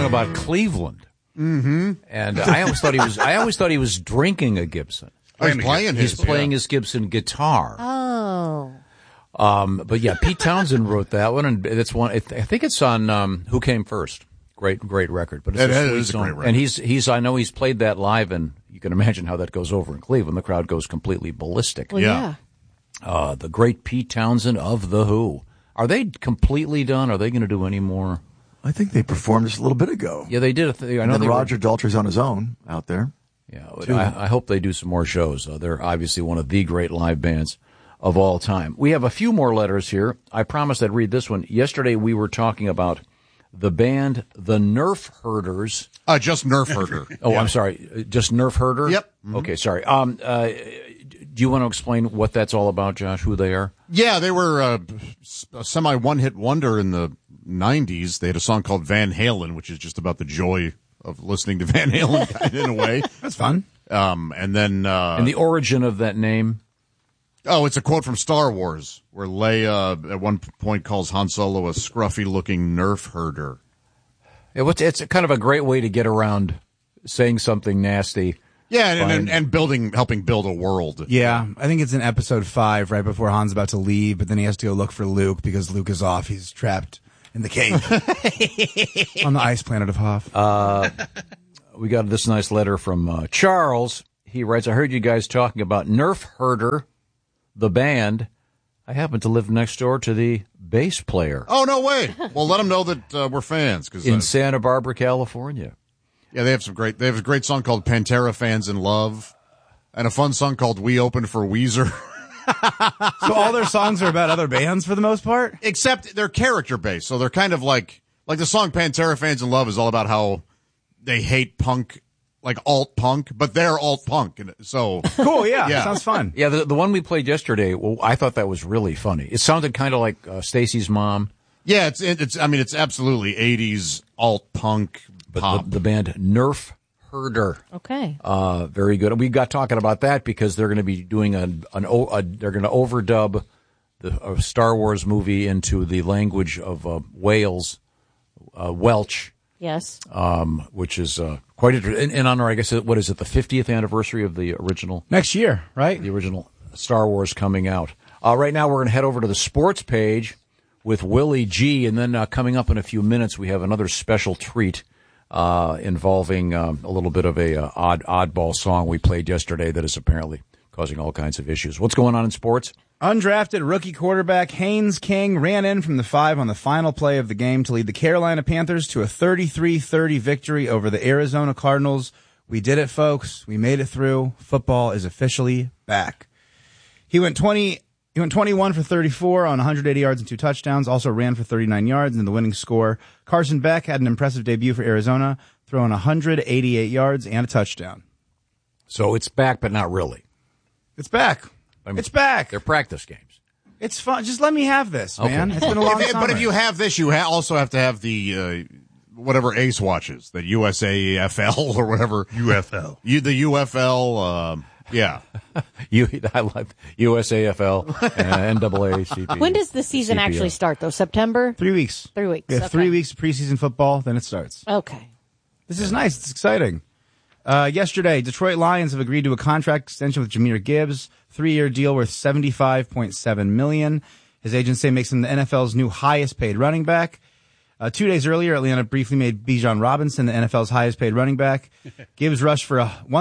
about Cleveland. Mm-hmm. And I always thought he was drinking a Gibson. He's playing his Gibson guitar. Oh. But yeah, Pete Townsend wrote that one, and it's one. I think it's on Who Came First. Great record. But it's a great record. And he's I know he's played that live, and you can imagine how that goes over in Cleveland. The crowd goes completely ballistic. Well, yeah. The great Pete Townsend of The Who. Are they completely done? Are they going to do any more? I think they performed just a little bit ago. Yeah, they did. I know Roger Daltrey's on his own out there. Yeah, I hope they do some more shows. They're obviously one of the great live bands of all time. We have a few more letters here. I promised I'd read this one. Yesterday we were talking about the band The Nerf Herders. Just Nerf Herder. Oh, yeah. I'm sorry. Just Nerf Herder? Yep. Mm-hmm. Okay, sorry. Do you want to explain what that's all about, Josh, who they are? Yeah, they were a semi one-hit wonder in the 90s. They had a song called Van Halen, which is just about the joy of listening to Van Halen in a way. That's fun. And then... and the origin of that name? Oh, it's a quote from Star Wars, where Leia at one point calls Han Solo a scruffy-looking Nerf herder. It's kind of a great way to get around saying something nasty. Yeah, and helping build a world. Yeah, I think it's in episode 5, right before Han's about to leave, but then he has to go look for Luke because Luke is off. He's trapped in the cave on the ice planet of Hoth. We got this nice letter from Charles. He writes, I heard you guys talking about Nerf Herder, the band. I happen to live next door to the bass player. Oh, no way. Well, let them know that we're fans. In Santa Barbara, California. Yeah, they have a great song called Pantera Fans in Love, and a fun song called We Open for Weezer. So all their songs are about other bands for the most part? Except they're character-based, so they're kind of like the song Pantera Fans in Love is all about how they hate punk, like alt-punk, but they're alt-punk. So cool, yeah. Sounds fun. Yeah, the one we played yesterday, well, I thought that was really funny. It sounded kind of like Stacy's Mom. Yeah, it's absolutely 80s alt-punk pop. The band Nerf Herder. Okay. Very good. We got talking about that because they're going to be doing they're going to overdub the Star Wars movie into the language of Wales, Welsh. Yes. Which is quite interesting. In honor, I guess, what is it, the 50th anniversary of the original? Next year, right? The original Star Wars coming out. Right now, we're going to head over to the sports page with Willie G. And then coming up in a few minutes, we have another special treat involving a little bit of a oddball song we played yesterday that is apparently causing all kinds of issues. What's going on in sports? Undrafted rookie quarterback Haynes King ran in from the 5 on the final play of the game to lead the Carolina Panthers to a 33-30 victory over the Arizona Cardinals. We did it, folks. We made it through. Football is officially back. He went 21 for 34 on 180 yards and 2 touchdowns, also ran for 39 yards in the winning score. Carson Beck had an impressive debut for Arizona, throwing 188 yards and a touchdown. So it's back, but not really. It's back. It's back. They're practice games. It's fun. Just let me have this, man. It's been a long time. But if you have this, you also have to have the whatever Ace watches, the USAFL or whatever. UFL. The UFL. Yeah. I love USAFL and NAACP. When does the season actually start, though? September? 3 weeks. 3 weeks. Yeah, okay. 3 weeks of preseason football, then it starts. Okay. This is nice. It's exciting. Yesterday, Detroit Lions have agreed to a contract extension with Jahmyr Gibbs, 3-year deal worth $75.7 million. His agents say makes him the NFL's new highest-paid running back. 2 days earlier, Atlanta briefly made Bijan Robinson the NFL's highest-paid running back. Gibbs rushed for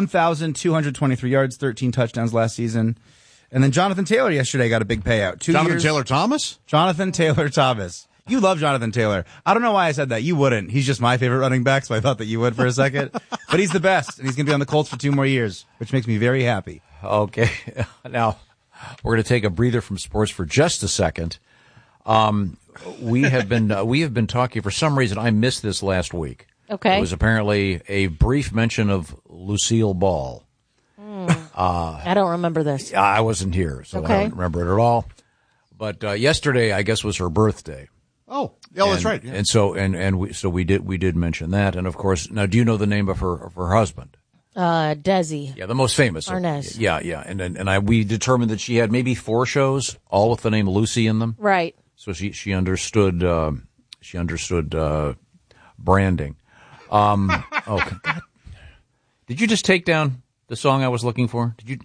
1,223 yards, 13 touchdowns last season. And then Jonathan Taylor yesterday got a big payout. Jonathan Taylor Thomas? Jonathan Taylor Thomas. You love Jonathan Taylor. I don't know why I said that. You wouldn't. He's just my favorite running back, so I thought that you would for a second. But he's the best, and he's going to be on the Colts for 2 more years, which makes me very happy. Okay. Now, we're going to take a breather from sports for just a second. We have been talking, for some reason, I missed this last week. Okay. It was apparently a brief mention of Lucille Ball. I don't remember this. I wasn't here, so I don't remember it at all. But yesterday, I guess, was her birthday. Oh, that's right. Yeah. And so we did mention that. And of course, now do you know the name of her husband? Desi. Yeah, the most famous. Arnaz. Yeah. And we determined that she had maybe 4 shows, all with the name Lucy in them. Right. So she understood branding. God. Did you just take down the song I was looking for? Did you?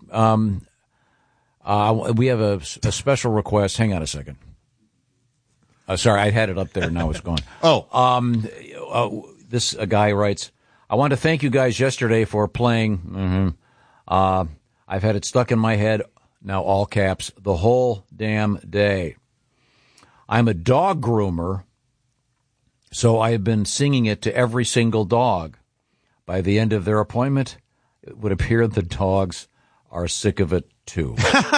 We have a special request. Hang on a second. Sorry, I had it up there and now it's gone. This guy writes, I want to thank you guys yesterday for playing. I've had it stuck in my head, now all caps, the whole damn day. I'm a dog groomer, so I have been singing it to every single dog. By the end of their appointment, it would appear the dogs are sick of it too.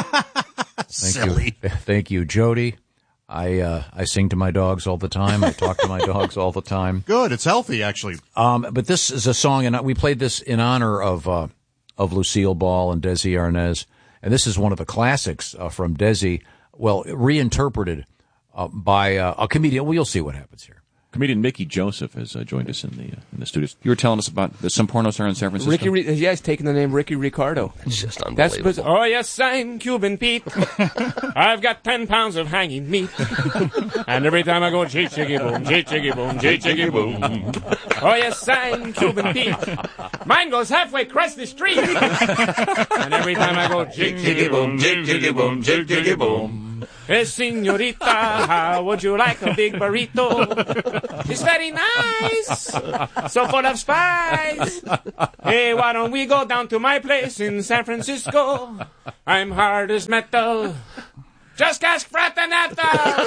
Thank you, Jody. I sing to my dogs all the time. I talk to my dogs all the time. Good. It's healthy, actually. But this is a song, and we played this in honor of Lucille Ball and Desi Arnaz. And this is one of the classics from Desi, well, reinterpreted by a comedian. Well, you'll see what happens here. Comedian Mickey Joseph has joined us in the studios. You were telling us about some porno star in San Francisco. He's taking the name Ricky Ricardo. It's just unbelievable. Oh, yes, I'm Cuban Pete. I've got 10 pounds of hanging meat. And every time I go, jig-jiggy boom, jig-jiggy boom, jig-jiggy boom. Oh, yes, I'm Cuban Pete. Mine goes halfway across the street. And every time I go, jig-jiggy boom, jig-jiggy boom, jig-jiggy boom. Hey, senorita, how would you like a big burrito? It's very nice, so full of spice. Hey, why don't we go down to my place in San Francisco? I'm hard as metal. Just ask Fred and Ethel.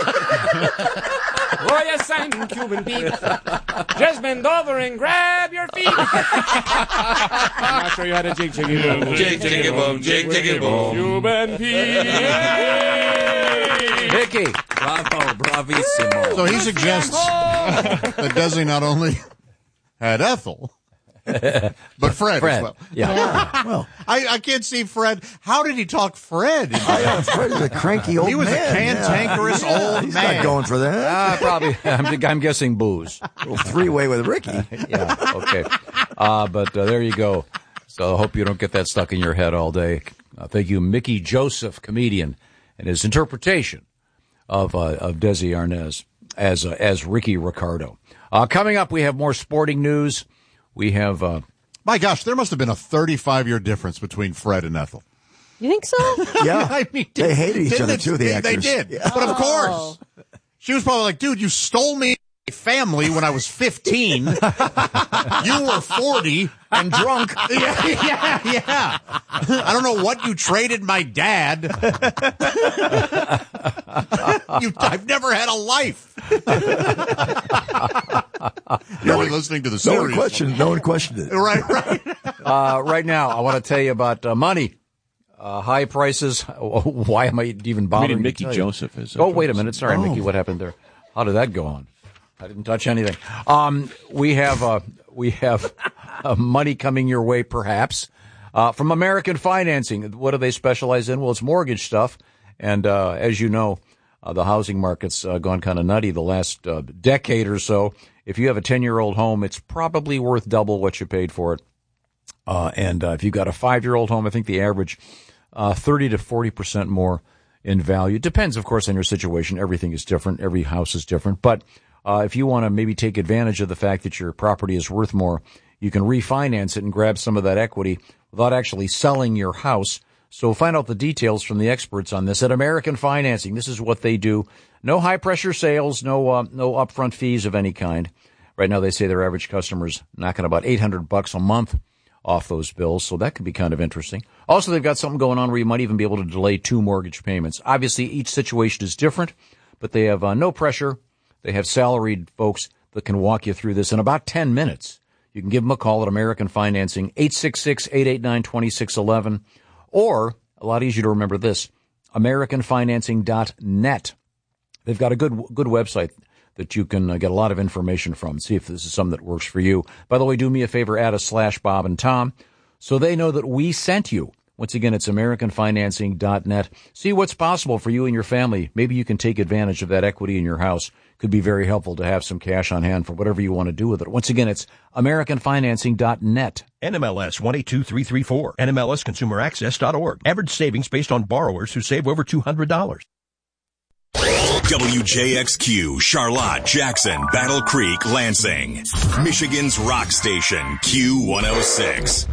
Oh, yes, I'm Cuban Pete. Just bend over and grab your feet. I'm not sure you had a jig-jiggy boom. Jig-jiggy boom, jig-jiggy boom. Cuban Pete. Vicky. Bravo, bravissimo. So he suggests that Desi not only had Ethel, but Fred as well. Yeah. Well, I can't see Fred. How did he talk Fred? Fred is a cranky old man. He was a cantankerous old He's man. not going for that. Probably. I'm guessing booze. A little three-way with Ricky. Yeah. Okay. But there you go. So I hope you don't get that stuck in your head all day. Thank you, Mickey Joseph, comedian, and his interpretation of Desi Arnaz as Ricky Ricardo. Coming up, we have more sporting news. We have. My gosh, there must have been a 35-year difference between Fred and Ethel. You think so? Yeah. I mean, they hated each other, too, the actors. They did. Yeah. But of course, she was probably like, dude, you stole me family when I was 15. You were 40 and drunk. Yeah. I don't know what you traded my dad. I've never had a life. You're listening to the series. No one questioned it. Right. Right now, I want to tell you about money. High prices. Why am I even bothering? Mickey Joseph is. Oh, wait a minute. Sorry, Mickey. What happened there? How did that go on? I didn't touch anything. We have money coming your way, perhaps, from American Financing. What do they specialize in? Well, it's mortgage stuff. And as you know, the housing market's gone kind of nutty the last decade or so. If you have a 10-year-old home, it's probably worth double what you paid for it. And if you've got a 5-year-old home, I think the average 30 to 40% more in value. Depends, of course, on your situation. Everything is different. Every house is different. But if you want to maybe take advantage of the fact that your property is worth more, you can refinance it and grab some of that equity without actually selling your house. So find out the details from the experts on this at American Financing. This is what they do. No high-pressure sales, no upfront fees of any kind. Right now, they say their average customer's knocking about $800 a month off those bills, so that could be kind of interesting. Also, they've got something going on where you might even be able to delay 2 mortgage payments. Obviously, each situation is different, but they have no pressure. They have salaried folks that can walk you through this in about 10 minutes. You can give them a call at American Financing, 866-889-2611, or, a lot easier to remember this, AmericanFinancing.net. They've got a good website that you can get a lot of information from. See if this is something that works for you. By the way, do me a favor, add a /Bob and Tom so they know that we sent you. Once again, it's AmericanFinancing.net. See what's possible for you and your family. Maybe you can take advantage of that equity in your house. Could be very helpful to have some cash on hand for whatever you want to do with it. Once again, it's AmericanFinancing.net. NMLS 182334. NMLSConsumerAccess.org. Average savings based on borrowers who save over $200. WJXQ, Charlotte, Jackson, Battle Creek, Lansing. Michigan's rock station, Q106.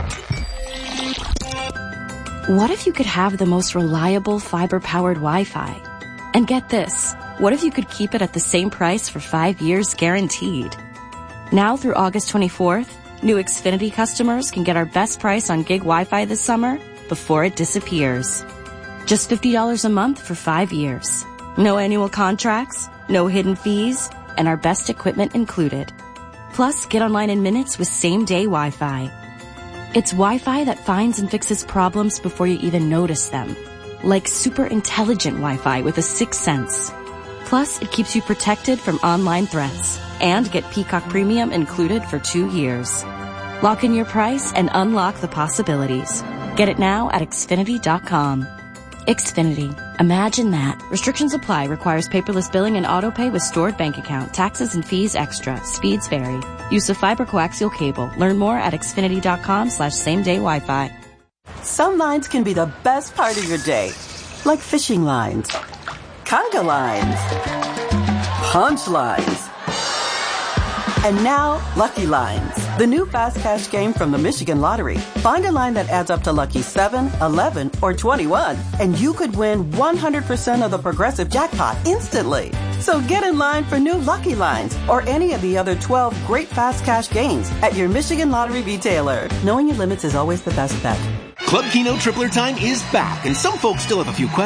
What if you could have the most reliable fiber-powered Wi-Fi? And get this, what if you could keep it at the same price for 5 years guaranteed? Now through August 24th, new Xfinity customers can get our best price on gig Wi-Fi this summer before it disappears. Just $50 a month for 5 years. No annual contracts, no hidden fees, and our best equipment included. Plus, get online in minutes with same-day Wi-Fi. It's Wi-Fi that finds and fixes problems before you even notice them. Like super intelligent Wi-Fi with a 6th sense. Plus, it keeps you protected from online threats. And get Peacock Premium included for 2 years. Lock in your price and unlock the possibilities. Get it now at Xfinity.com. Xfinity. Imagine that. Restrictions apply. Requires paperless billing and auto-pay with stored bank account. Taxes and fees extra. Speeds vary. Use of fiber coaxial cable. Learn more at Xfinity.com/same-day Wi-Fi. Some lines can be the best part of your day. Like fishing lines, conga lines, punch lines, and now Lucky Lines, the new fast cash game from the Michigan Lottery. Find a line that adds up to lucky 7, 11, or 21, and you could win 100% of the Progressive jackpot instantly. So get in line for new Lucky Lines or any of the other 12 great fast cash games at your Michigan Lottery retailer. Knowing your limits is always the best bet. Club Keno Tripler time is back, and some folks still have a few questions.